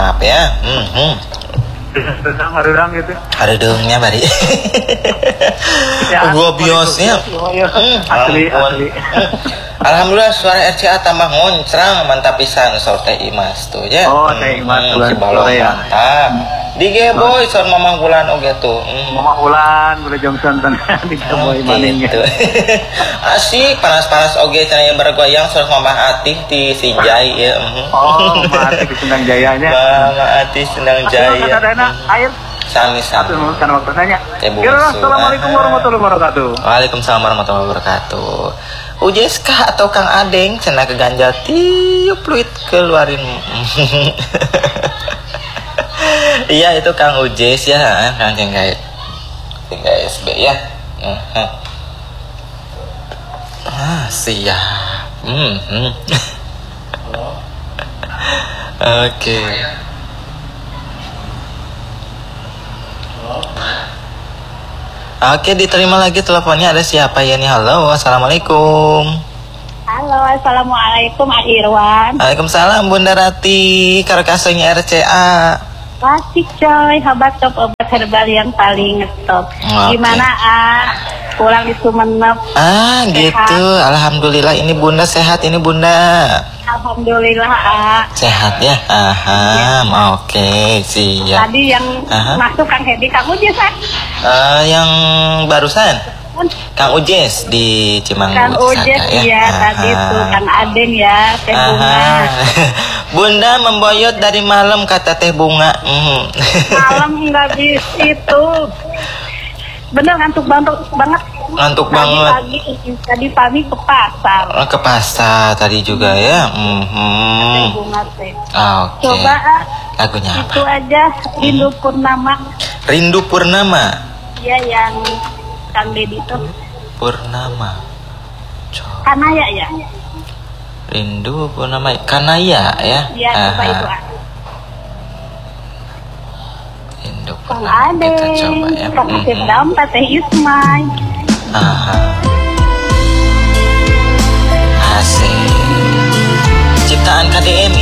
maaf ya. Harudang gitu. Harudungnya bari. Gua biosnya. Asli. Alhamdulillah suara RCA tambah ngoncrang, mantap pisan saur Teh Imas tuh ya. Oh, Teh Imas si balong mantap. Di Geboy saur Mamang Bulan oge tuh. Mamang Bulan udah Johnson di Geboy maning gitu. Asik panas-panas oge cenah bergoyang saur Mamah Atih di Sinjai ya. Oh, Mamah Atih di Sendang Jayanya. Mamah Atih Sendang Jaya. Air Sami. Kan waktu nanya. Assalamualaikum warahmatullahi wabarakatuh. Waalaikumsalam warahmatullahi wabarakatuh. Ujes kah atau Kang Adeng cenah keganjal tiup fluid keluarin. Iya itu Kang Ujes ya, Kang Cenggai SB ya. Siap. Oke. Oke, diterima lagi teleponnya. Ada siapa ya nih? Halo, assalamualaikum. Halo, assalamualaikum Irwan. Waalaikumsalam Bunda Rati, karkasanya RCA. Asik coy, habat top obat herbal yang paling ngetop. Gimana pulang di Sumenep? Gitu. Alhamdulillah ini Bunda sehat ini Bunda. Alhamdulillah sehat ya. Oke, siap. Tadi yang masuk Kang Hedi, Kang Ujes yang barusan Kang Ujes di Cimanggu. Kang Ujes ya tadi tuh Kang Adeng ya Teh Bunga. Bunda memboyot dari malam kata Teh Bunga. Malam nggak bisa itu. Bener ngantuk banget. Ngantuk banget. Tadi pagi ke pasar. Ke pasar tadi juga ya. Teh Bunga teh. Oke. Coba lagunya apa? Itu aja Rindu Purnama. Rindu Purnama. Iya yang Kang Dedi tuh. Purnama. Kanaya ya. Rindu Purnama. Kanaya ya. Iya coba itu. Rindu Kang Purnama. Ade. Kita coba ya. Kang Firdaus, Teh Ismay. Asik. Ciptaan KDM